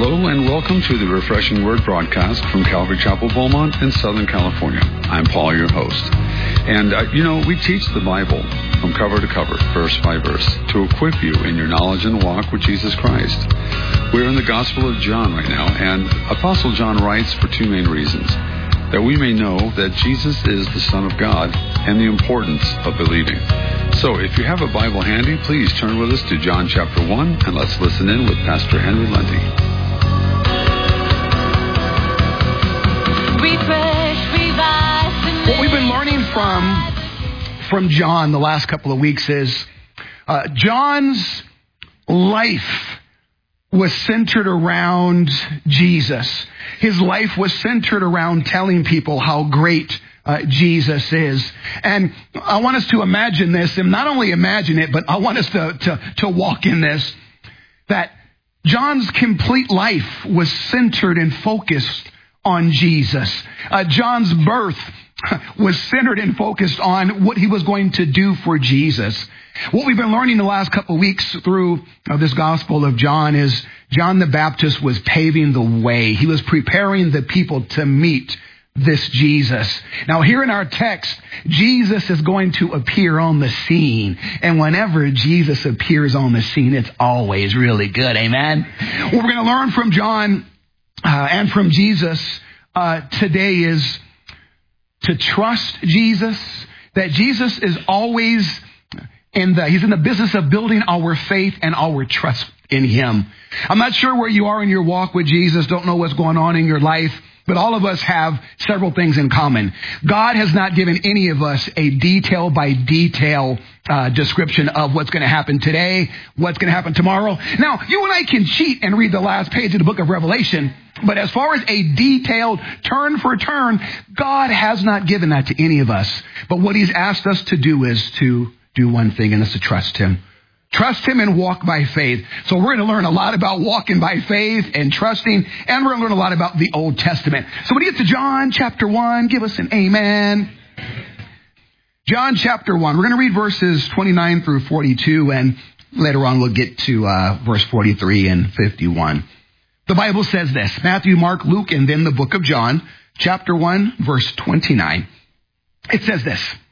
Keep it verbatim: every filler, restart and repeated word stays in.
Hello and welcome to the Refreshing Word broadcast from Calvary Chapel, Beaumont in Southern California. I'm Paul, your host. And, uh, you know, we teach the Bible from cover to cover, verse by verse, to equip you in your knowledge and walk with Jesus Christ. We're in the Gospel of John right now, and Apostle John writes for two main reasons. That we may know that Jesus is the Son of God and the importance of believing. So if you have a Bible handy, please turn with us to John chapter one, and let's listen in with Pastor Henry Lundy. What we've been learning from, from John the last couple of weeks is uh, John's life was centered around Jesus. His life was centered around telling people how great uh, Jesus is. And I want us to imagine this, and not only imagine it, but I want us to, to, to walk in this, that John's complete life was centered and focused on Jesus. Uh, John's birth was centered and focused on what he was going to do for Jesus. What we've been learning the last couple of weeks through uh, this Gospel of John is John the Baptist was paving the way. He was preparing the people to meet this Jesus. Now here in our text, Jesus is going to appear on the scene. And whenever Jesus appears on the scene, it's always really good. Amen? What we're going to learn from John uh, and from Jesus uh, today is to trust Jesus, that Jesus is always in the, he's in the business of building our faith and our trust in him. I'm not sure where you are in your walk with Jesus, don't know what's going on in your life, but all of us have several things in common. God has not given any of us a detail by detail uh, description of what's going to happen today, what's going to happen tomorrow. Now, you and I can cheat and read the last page of the book of Revelation, but as far as a detailed turn for turn, God has not given that to any of us. But what he's asked us to do is to do one thing, and that's to trust him. Trust him and walk by faith. So we're going to learn a lot about walking by faith and trusting, and we're going to learn a lot about the Old Testament. So when we get to John chapter one, give us an amen. John chapter one, we're going to read verses twenty-nine through forty-two, and later on we'll get to uh, verse forty-three and fifty-one. The Bible says this, Matthew, Mark, Luke, and then the book of John, chapter one, verse twenty-nine. It says this,